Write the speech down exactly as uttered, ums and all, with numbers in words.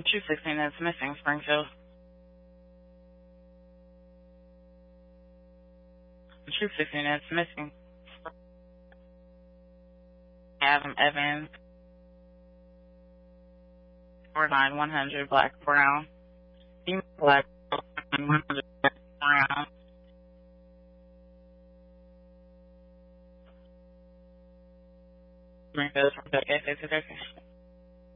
True sixteen that's missing, Springfield. True sixteen that's missing. Adam Evans. four nine one hundred Black Brown. Female Black one hundred Brown. Springfield, Rebecca,